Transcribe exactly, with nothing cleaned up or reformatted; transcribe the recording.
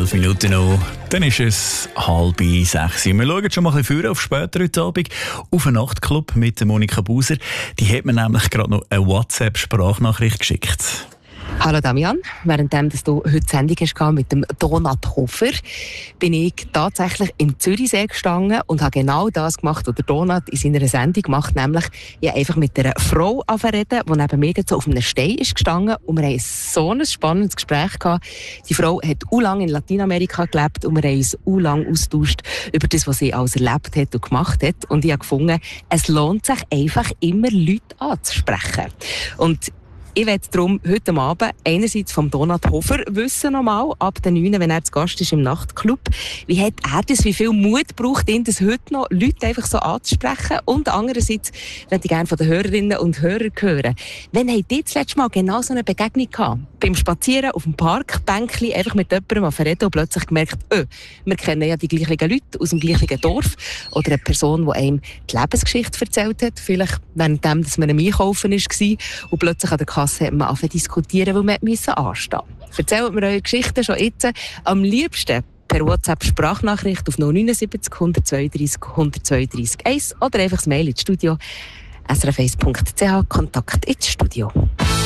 Zwölf Minuten noch, dann ist es halb sechs. Wir schauen schon mal ein bisschen früher auf später heute Abend auf einen Nachtclub mit Monika Buser. Die hat mir nämlich gerade noch eine WhatsApp-Sprachnachricht geschickt. Hallo Damian, währenddem dass du heute Sendung hast mit dem Donat Hofer, bin ich tatsächlich im Zürichsee gestanden und habe genau das gemacht, was der Donat in seiner Sendung macht, nämlich ich einfach mit einer Frau reden, die neben mir so auf einem Stein ist gestanden und wir hatten so ein spannendes Gespräch gehabt. Die Frau hat u lang in Lateinamerika gelebt und wir haben uns u lang austauscht über das, was sie alles erlebt hat und gemacht hat, und ich habe gefunden, es lohnt sich einfach immer Leute anzusprechen. Und ich werde darum heute Abend einerseits vom Donat Hofer wissen, nochmal, ab den neun, wenn er zu Gast ist im Nachtclub. Wie hat er das, wie viel Mut braucht ihn, das heute noch Leute einfach so anzusprechen? Und andererseits möchte ich gerne von den Hörerinnen und Hörern hören. Wann habt ihr das letzte Mal genau so eine Begegnung gehabt? Beim Spazieren auf dem Parkbänkchen, einfach mit jemandem reden und plötzlich gemerkt, öh, wir kennen ja die gleichen Leute aus dem gleichen Dorf. Oder eine Person, die einem die Lebensgeschichte erzählt hat. Vielleicht währenddem, dass man am Einkaufen war und plötzlich an der Kasse hat man angefangen zu diskutieren, weil man anstehen musste. Erzählt mir eure Geschichten schon jetzt. Am liebsten per WhatsApp-Sprachnachricht auf null neun sieben null eins zwei drei null zwei drei eins oder einfach das Mail ins Studio s r f eins punkt c h, Kontakt ins Studio.